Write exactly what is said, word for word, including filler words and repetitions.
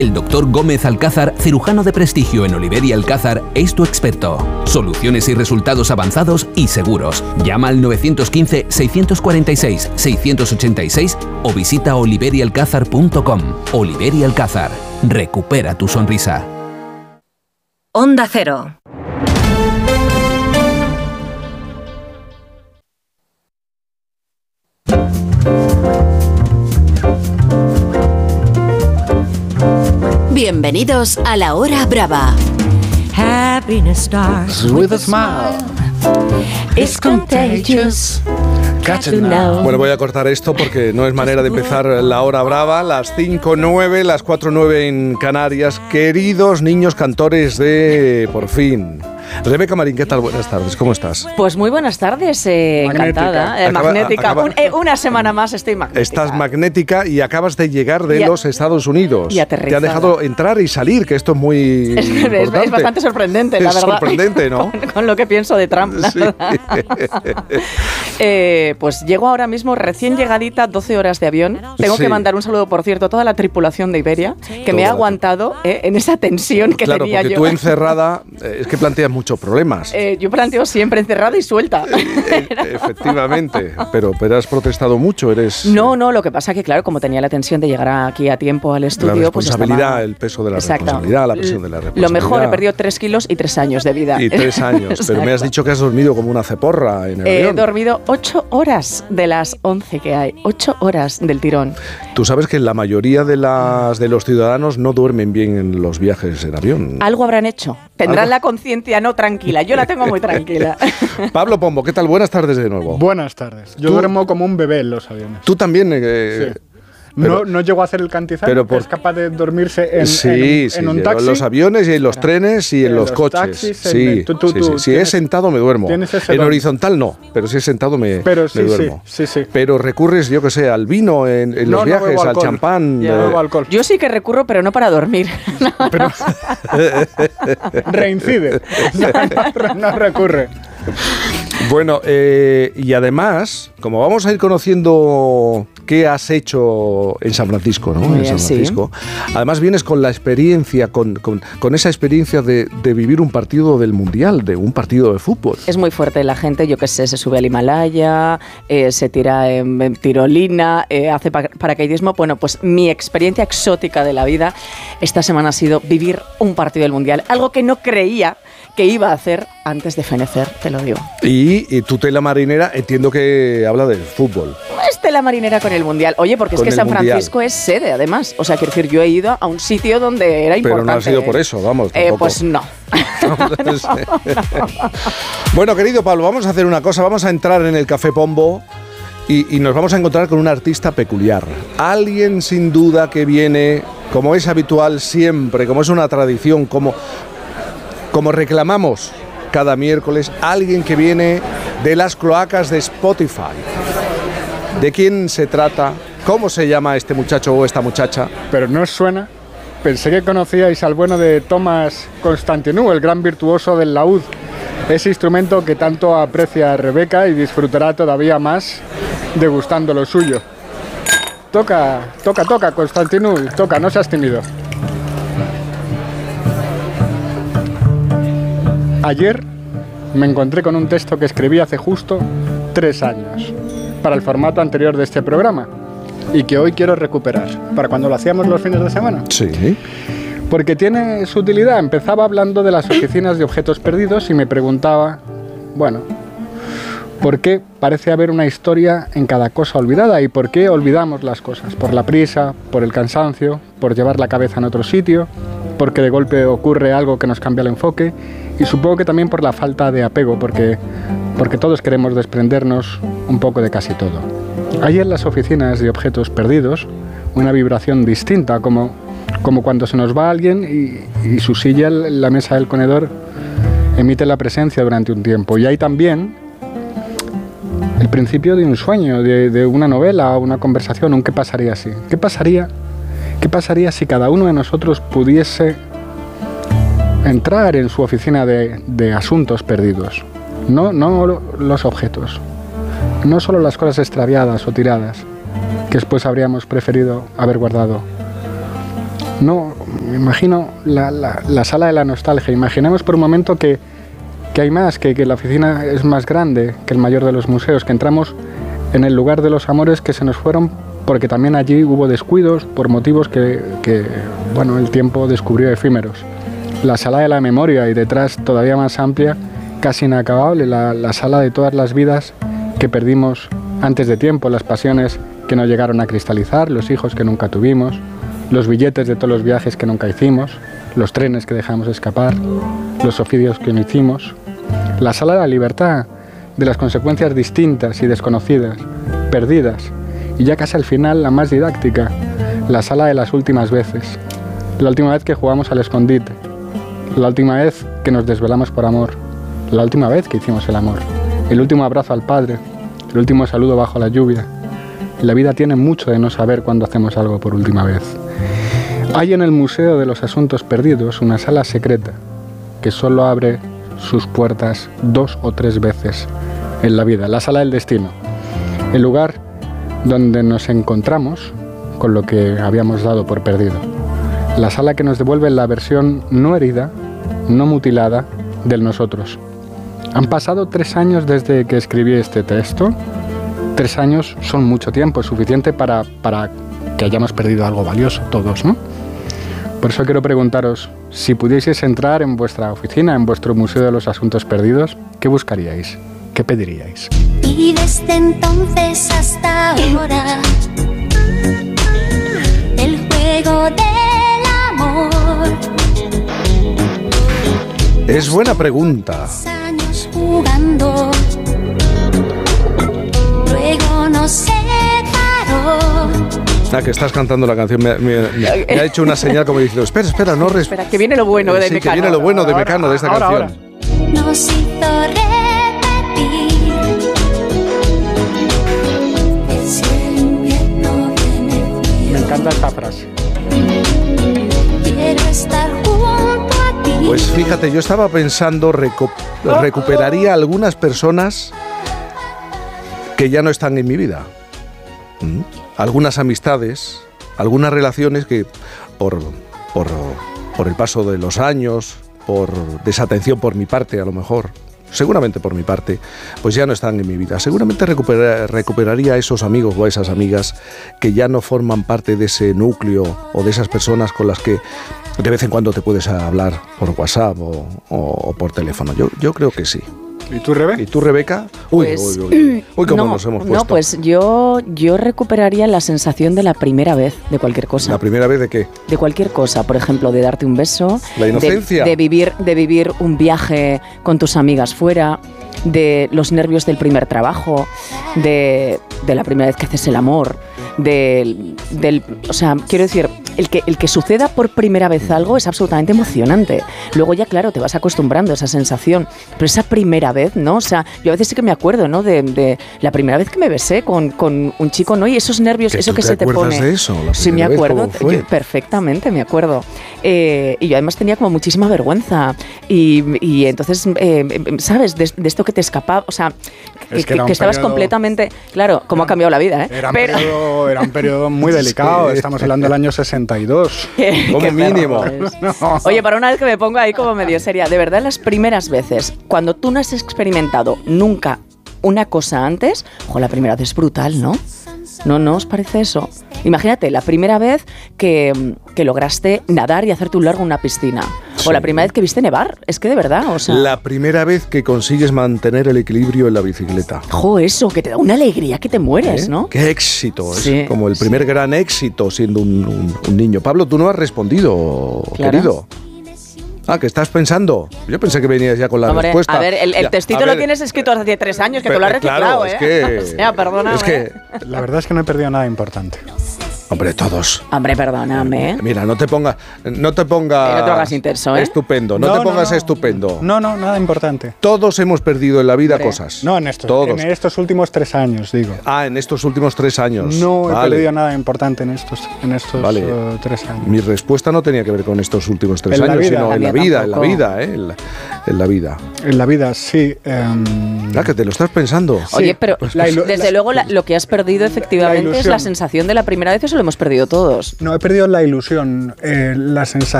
El doctor Gómez Alcázar, cirujano de prestigio en Oliver y Alcázar, es tu experto. Soluciones y resultados avanzados y seguros. Llama al nueve uno cinco, seis cuatro seis, seis ocho seis o visita oliver y alcázar punto com. Oliver y Alcázar. Recupera tu sonrisa. Onda Cero. Bienvenidos a La Hora Brava. Happiness starts with a smile. It's contagious. Bueno, voy a cortar esto porque no es manera de empezar la hora brava. Las cinco nueve, las cuatro nueve en Canarias. Queridos niños cantores de Por Fin. Rebeca Marín, ¿qué tal? Buenas tardes, ¿cómo estás? Pues muy buenas tardes, eh, encantada. Eh, Acaba, magnética. acaba, Un, eh, una semana más estoy magnética. Estás magnética y acabas de llegar de y a, los Estados Unidos. Y aterrizada. Te ha dejado entrar y salir, que esto es muy es, importante. Es bastante sorprendente, es la verdad. Es sorprendente, ¿no? Con, con lo que pienso de Trump, la sí. verdad. eh, pues llego ahora mismo recién llegadita, doce horas de avión. Tengo sí. que mandar un saludo, por cierto, a toda la tripulación de Iberia, que Toda me ha aguantado eh, en esa tensión que claro, tenía yo. Claro, porque tú encerrada, eh, es que planteas muchos problemas. Eh, yo planteo siempre encerrada y suelta. Eh, efectivamente, pero, pero has protestado mucho, eres... No, no, lo que pasa que, claro, como tenía la tensión de llegar aquí a tiempo al estudio... La responsabilidad, pues estaba... el peso de la Exacto. responsabilidad, la presión de la responsabilidad. Lo mejor, he perdido tres kilos y tres años de vida. Y tres años, pero me has dicho que has dormido como una ceporra en el He avión. dormido ocho horas de las once que hay, ocho horas del tirón. Tú sabes que la mayoría de, las, de los ciudadanos no duermen bien en los viajes en avión. Algo habrán hecho, tendrán ¿Algo? La conciencia no tranquila, yo la tengo muy tranquila. Pablo Pombo, ¿qué tal? Buenas tardes de nuevo. Buenas tardes. Yo ¿Tú? duermo como un bebé en los aviones. ¿Tú también? Eh, sí. Pero, no, no llego a hacer el cantizano, pero por, es capaz de dormirse en, sí, en, sí, en un taxi. En los aviones y en los trenes y en, en los, los coches. Taxis, sí, en, tú, tú, sí, tú, sí. Si es sentado me duermo. En don. horizontal no, pero si es sentado me, pero sí, me duermo. Sí, sí, sí. Pero recurres, yo que sé, al vino en, en no, los viajes, no al champán. Ya, no alcohol. Yo sí que recurro, pero no para dormir. Pero reincide, no, no recurre. Bueno, eh, y además, como vamos a ir conociendo qué has hecho en San Francisco, ¿no? Bien, en San Francisco. Sí. Además vienes con la experiencia, con, con, con esa experiencia de, de vivir un partido del Mundial, de un partido de fútbol. Es muy fuerte la gente, yo qué sé, se sube al Himalaya, eh, se tira en, en tirolina, eh, hace pa- paracaidismo. Bueno, pues mi experiencia exótica de la vida esta semana ha sido vivir un partido del Mundial, algo que no creía que iba a hacer antes de fenecer, te lo digo. Y, y tu tela marinera, entiendo que habla del fútbol. No es tela marinera con el Mundial. Oye, porque con es que San mundial. Francisco es sede, además. O sea, quiero decir, yo he ido a un sitio donde era importante. Pero no ha sido por eso, vamos. Eh, pues no. Bueno, querido Pablo, vamos a hacer una cosa. Vamos a entrar en el Café Pombo y, y nos vamos a encontrar con un artista peculiar. Alguien, sin duda, que viene, como es habitual siempre, como es una tradición, como... Como reclamamos cada miércoles, alguien que viene de las cloacas de Spotify. ¿De quién se trata? ¿Cómo se llama este muchacho o esta muchacha? Pero no os suena. Pensé que conocíais al bueno de Thomas Constantinou, el gran virtuoso del laúd. Ese instrumento que tanto aprecia Rebeca y disfrutará todavía más degustando lo suyo. Toca, toca, toca, Constantinou, toca, no seas tímido. Ayer me encontré con un texto que escribí hace justo tres años para el formato anterior de este programa y que hoy quiero recuperar para cuando lo hacíamos los fines de semana. Sí. Porque tiene su utilidad. Empezaba hablando de las oficinas de objetos perdidos y me preguntaba, bueno, ¿por qué parece haber una historia en cada cosa olvidada y por qué olvidamos las cosas? ¿Por la prisa, por el cansancio, por llevar la cabeza en otro sitio, porque de golpe ocurre algo que nos cambia el enfoque? Y supongo que también por la falta de apego, porque, porque todos queremos desprendernos un poco de casi todo. Hay en las oficinas de objetos perdidos una vibración distinta, como, como cuando se nos va alguien y, y su silla, la mesa del comedor, emite la presencia durante un tiempo. Y hay también el principio de un sueño, de, de una novela o una conversación, un qué pasaría si. ¿Qué pasaría, qué pasaría si cada uno de nosotros pudiese entrar en su oficina de, de asuntos perdidos? No, no los objetos, no solo las cosas extraviadas o tiradas, que después habríamos preferido haber guardado. No, me imagino la, la, la sala de la nostalgia. Imaginemos por un momento que, que hay más, que, que la oficina es más grande que el mayor de los museos, que entramos en el lugar de los amores que se nos fueron porque también allí hubo descuidos por motivos que, que bueno, el tiempo descubrió efímeros. La sala de la memoria y detrás todavía más amplia, casi inacabable, la, la sala de todas las vidas que perdimos antes de tiempo, las pasiones que no llegaron a cristalizar, los hijos que nunca tuvimos, los billetes de todos los viajes que nunca hicimos, los trenes que dejamos escapar, los oficios que no hicimos, la sala de la libertad, de las consecuencias distintas y desconocidas, perdidas, y ya casi al final la más didáctica, la sala de las últimas veces, la última vez que jugamos al escondite, la última vez que nos desvelamos por amor, la última vez que hicimos el amor, el último abrazo al padre, el último saludo bajo la lluvia. La vida tiene mucho de no saber cuándo hacemos algo por última vez. Hay en el Museo de los Asuntos Perdidos una sala secreta que solo abre sus puertas dos o tres veces en la vida, la sala del destino, el lugar donde nos encontramos con lo que habíamos dado por perdido, la sala que nos devuelve la versión no herida, no mutilada del nosotros. Han pasado tres años desde que escribí este texto. Tres años son mucho tiempo, es suficiente para, para que hayamos perdido algo valioso todos, ¿no? Por eso quiero preguntaros, si pudieseis entrar en vuestra oficina, en vuestro Museo de los Asuntos Perdidos, ¿qué buscaríais? ¿Qué pediríais? Y desde entonces hasta ahora, el juego del amor. Es buena pregunta. Años jugando, luego nos separó. Ah, que estás cantando la canción, me, me, me, me ha hecho una señal como diciendo, espera, espera, no res... Espera, que viene lo bueno de sí, Mecano. que viene lo bueno de Mecano, de esta ahora, canción. Ahora. Nos hizo repetir. Que si el invierno viene frío, Me encanta esta frase. quiero estar junto a ti. Pues fíjate, yo estaba pensando, recu- recuperaría algunas personas que ya no están en mi vida. ¿Mm? Algunas amistades, algunas relaciones que por, por, por el paso de los años, por desatención por mi parte a lo mejor, seguramente por mi parte, pues ya no están en mi vida. Seguramente recuperar, recuperaría a esos amigos o a esas amigas que ya no forman parte de ese núcleo o de esas personas con las que de vez en cuando te puedes hablar por WhatsApp o, o, o por teléfono. Yo, yo creo que sí. ¿Y tú, Rebe? ¿Y tú, Rebeca? Uy, Pues, uy, uy, uy, cómo no, nos hemos puesto. No, pues yo, yo recuperaría la sensación de la primera vez de cualquier cosa. ¿La primera vez de qué? De cualquier cosa, por ejemplo, de darte un beso, La inocencia. De, de vivir, de vivir un viaje con tus amigas fuera, de los nervios del primer trabajo, de, de la primera vez que haces el amor, del, del, o sea, quiero decir, el que, el que suceda por primera vez algo es absolutamente emocionante. Luego ya, claro, te vas acostumbrando a esa sensación, pero esa primera vez, ¿no? O sea, yo a veces sí que me acuerdo, ¿no? De, de la primera vez que me besé con, con un chico, ¿no? Y esos nervios, ¿Que eso tú que te se te acuerdas pone. de eso? La Sí, me primera vez, acuerdo. ¿cómo fue? Yo perfectamente, me acuerdo. Eh, y yo además tenía como muchísima vergüenza. Y, y entonces, eh, ¿sabes? De, de esto que te escapaba, o sea, Es que que, era un que estabas periodo- completamente. Claro, cómo ha cambiado la vida, ¿eh? Era un, Pero- periodo, era un periodo muy delicado, Sí. estamos hablando del año sesenta y dos. Qué- Como qué perro mínimo. eres. Oye, para una vez que me pongo ahí como medio seria, de verdad las primeras veces, cuando tú no has experimentado nunca una cosa antes, ojo, la primera vez es brutal, ¿no? ¿No, no os parece eso? Imagínate, la primera vez que, que lograste nadar y hacerte un largo en una piscina. Sí. O la primera vez que viste nevar. Es que de verdad, o sea... La primera vez que consigues mantener el equilibrio en la bicicleta. Jo, eso, que te da una alegría que te mueres, ¿Eh? ¿no? Qué éxito, Sí, es como el primer gran éxito siendo un, un- un niño. Pablo, tú no has respondido, Claro. querido. Ah, ¿qué estás pensando? Yo pensé que venías ya con la Hombre, respuesta. a ver, el, el Ya, textito a lo ver, tienes escrito hace tres años, que pero, te lo has eh, reciclado, claro, ¿eh? es que, O sea, perdóname. es que, La verdad es que no he perdido nada importante. hombre, todos. Hombre, perdóname, ¿eh? Mira, no te ponga, no te ponga. No te hagas intenso, ¿eh? Estupendo, no, te pongas estupendo. No, no, nada importante. Todos hemos perdido en la vida Hombre. cosas. No, en estos, Todos. en estos últimos tres años, digo. Ah, en estos últimos tres años. No he Vale. perdido nada importante en estos, en estos Vale. eh, tres años. Mi respuesta no tenía que ver con estos últimos tres En la años, vida. sino La en la mía vida, en la tampoco. vida, ¿eh? En la, en la vida. En la vida, sí. em, Ah, que te lo estás pensando. Oye, pero la ilu- desde la- luego la- lo que has perdido efectivamente es ilusión. la sensación de la primera vez, eso lo hemos perdido todos. No, he perdido la ilusión, eh, la sensación